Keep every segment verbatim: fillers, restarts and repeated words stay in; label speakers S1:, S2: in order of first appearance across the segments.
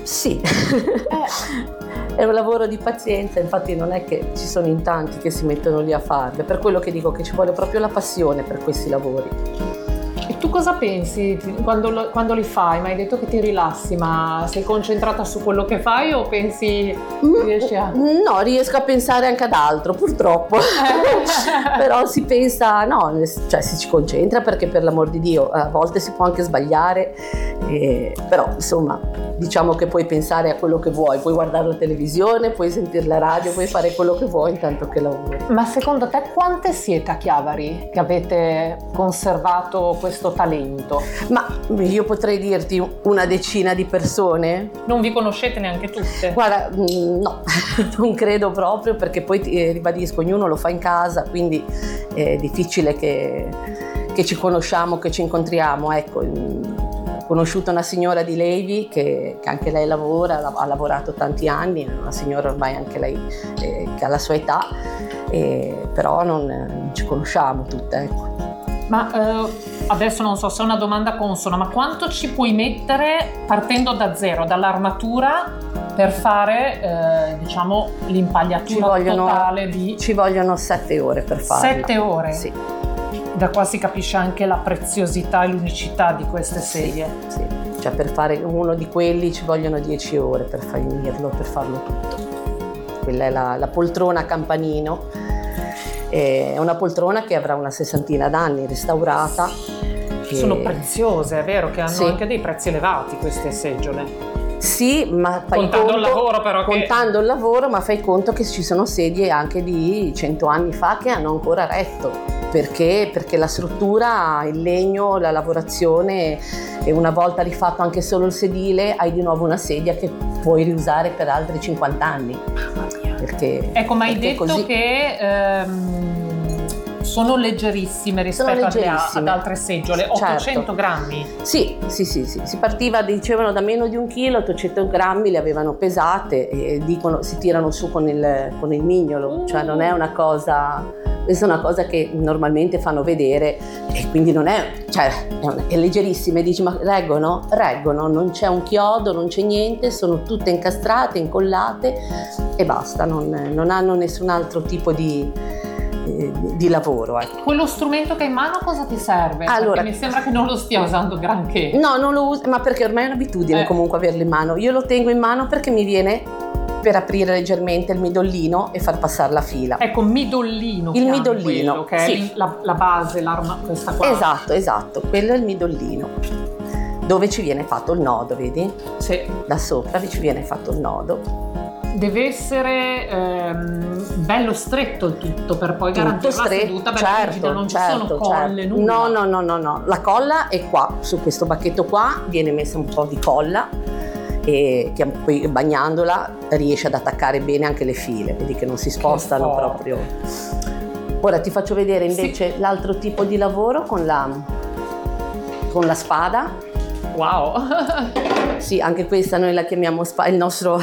S1: Sì,
S2: Eh.
S1: è un lavoro di pazienza, infatti non è che ci sono in tanti che si mettono lì a farlo, è per quello che dico che ci vuole proprio la passione per questi lavori.
S2: E tu cosa pensi quando, lo- quando li fai? Mi hai detto che ti rilassi, ma sei concentrata su quello che fai o pensi riesci a...
S1: No, riesco a pensare anche ad altro, purtroppo. Però si pensa, no, cioè si ci concentra perché per l'amor di Dio a volte si può anche sbagliare, eh, però insomma diciamo che puoi pensare a quello che vuoi, puoi guardare la televisione, puoi sentire la radio, puoi fare quello che vuoi intanto che lavori.
S2: Ma secondo te quante siete a Chiavari che avete conservato questo talento?
S1: Ma io potrei dirti una decina di persone.
S2: Non vi conoscete neanche tutte?
S1: Guarda, mm, no, non credo proprio, perché poi eh, ribadisco, ognuno lo fa in casa, quindi è difficile che, che ci conosciamo, che ci incontriamo. Ecco, mm, ho conosciuto una signora di Levi che, che anche lei lavora, la- ha lavorato tanti anni, è una signora ormai anche lei eh, che ha la sua età, eh, però non, non ci conosciamo tutte, ecco.
S2: Ma eh, adesso non so se è una domanda consona, ma quanto ci puoi mettere partendo da zero, dall'armatura, per fare eh, diciamo l'impagliatura
S1: Ci vogliono,
S2: totale di
S1: ci vogliono sette ore per farlo.
S2: sette ore?
S1: Sì.
S2: Da qua si capisce anche la preziosità e l'unicità di queste sedie.
S1: Sì, cioè per fare uno di quelli ci vogliono dieci ore per finirlo, per farlo tutto. Quella è la, la poltrona a campanino, è una poltrona che avrà una sessantina d'anni, restaurata. che-
S2: Sono preziose, è vero che hanno
S1: Sì.
S2: anche dei prezzi elevati queste seggiole.
S1: Sì, ma fai
S2: Contando
S1: conto,
S2: il lavoro però che-
S1: contando il lavoro, ma fai conto che ci sono sedie anche di cento anni fa che hanno ancora retto. Perché? Perché la struttura, il legno, la lavorazione, e una volta rifatto anche solo il sedile, hai di nuovo una sedia che puoi riusare per altri cinquanta anni. Perché,
S2: Ecco, ma hai
S1: perché
S2: detto
S1: così-
S2: che ehm, sono leggerissime rispetto alle-
S1: leggerissime.
S2: ad altre seggiole,
S1: Certo.
S2: ottocento grammi.
S1: Sì, sì, sì, sì, si partiva, dicevano da meno di un chilo, ottocento grammi le avevano pesate e dicono si tirano su con il, con il mignolo, cioè non è una cosa, questa è una cosa che normalmente fanno vedere e quindi non è, cioè è, un- è leggerissima e dici ma reggono? Reggono, non c'è un chiodo, non c'è niente, sono tutte incastrate, incollate e basta, non, non hanno nessun altro tipo di, eh, di lavoro, ecco.
S2: Quello strumento che hai in mano cosa ti serve?
S1: Allora-
S2: Perché mi sembra che non lo stia usando granché.
S1: No, non lo uso, ma perché ormai è un'abitudine
S2: Eh.
S1: comunque averlo in mano. Io lo tengo in mano perché mi viene per aprire leggermente il midollino e far passare la fila.
S2: Ecco, midollino.
S1: Il
S2: chiami
S1: midollino,
S2: quello, che
S1: sì.
S2: è il- la, la base, l'arma, questa qua.
S1: Esatto, esatto, quello è il midollino, dove ci viene fatto il nodo, vedi?
S2: Sì.
S1: Da sopra ci viene fatto il nodo.
S2: Deve essere ehm, bello stretto il tutto per poi
S1: Tutto
S2: garantire la
S1: stretto,
S2: seduta bella rigida,
S1: certo,
S2: non ci
S1: certo,
S2: sono colle,
S1: certo.
S2: nulla.
S1: No, no, no, no, no. La colla è qua, su questo bacchetto qua, viene messa un po' di colla e che poi bagnandola riesce ad attaccare bene anche le file, vedi che non si spostano
S2: forte.
S1: proprio. Ora ti faccio vedere invece l'altro tipo di lavoro con la, con la spada.
S2: Wow.
S1: Sì, anche questa noi la chiamiamo spada, il nostro...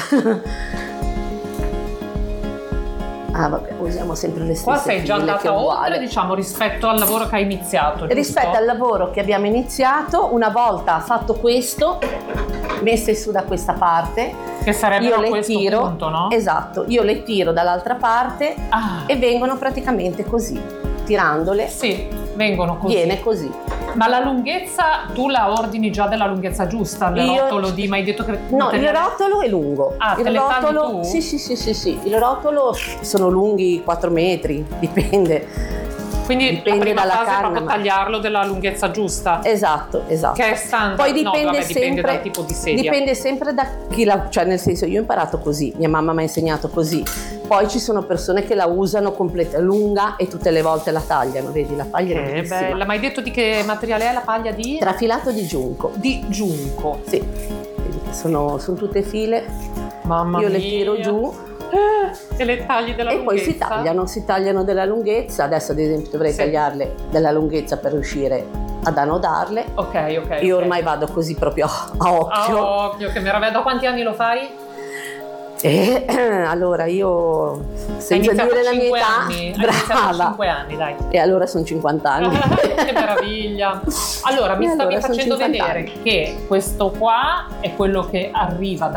S1: Ah vabbè, usiamo sempre le stesse
S2: Qua sei già
S1: file, che
S2: andata
S1: è
S2: oltre,
S1: uguale.
S2: diciamo, rispetto al lavoro che hai iniziato, giusto?
S1: Rispetto al lavoro che abbiamo iniziato, una volta fatto questo, messe su da questa parte,
S2: Che sarebbe
S1: io
S2: a
S1: le
S2: questo
S1: tiro,
S2: punto, no?
S1: esatto, io le tiro dall'altra parte
S2: Ah,
S1: e vengono praticamente così, tirandole,
S2: sì, vengono così.
S1: viene così.
S2: Ma la lunghezza, tu la ordini già della lunghezza giusta, il
S1: Io-
S2: rotolo di, ma hai detto che...
S1: No,
S2: te
S1: il
S2: ne-
S1: rotolo è lungo.
S2: Ah,
S1: il
S2: te le tagli
S1: rotolo,
S2: tu?
S1: sì, sì, sì, sì, sì, il rotolo sono lunghi quattro metri, dipende.
S2: Quindi la
S1: dipende
S2: prima
S1: dalla
S2: fase è
S1: canna,
S2: proprio
S1: ma-
S2: tagliarlo della lunghezza giusta.
S1: Esatto, esatto.
S2: Che è standard.
S1: Poi
S2: No,
S1: dipende
S2: vabbè, dipende
S1: sempre
S2: dal tipo di sedia.
S1: Dipende sempre da chi la, cioè nel senso io ho imparato così, mia mamma mi ha insegnato così. Poi ci sono persone che la usano completa lunga e tutte le volte la tagliano, vedi, la paglia è
S2: Che
S1: bellissima.
S2: bella. Ma hai detto di che materiale è la paglia di?
S1: Trafilato di giunco.
S2: Di giunco.
S1: Sì. Vedi che sono, sono tutte file.
S2: Mamma
S1: io
S2: mia.
S1: le tiro giù
S2: Eh, e le tagli della
S1: e
S2: lunghezza.
S1: poi si tagliano, si tagliano della lunghezza. Adesso ad esempio dovrei
S2: Sì.
S1: tagliarle della lunghezza per riuscire ad annodarle.
S2: Ok, ok.
S1: Io
S2: ok.
S1: ormai vado così proprio a occhio.
S2: Ah, occhio, che meraviglia. Da quanti anni lo fai?
S1: E allora io, senza
S2: iniziato
S1: dire
S2: a
S1: la mia
S2: cinque
S1: età,
S2: anni. Hai iniziato a
S1: brava.
S2: cinque anni, dai.
S1: E allora sono cinquanta anni.
S2: Che meraviglia. Allora, mi
S1: E
S2: stavi
S1: allora sono
S2: facendo
S1: cinquanta
S2: vedere che questo qua è quello che arriva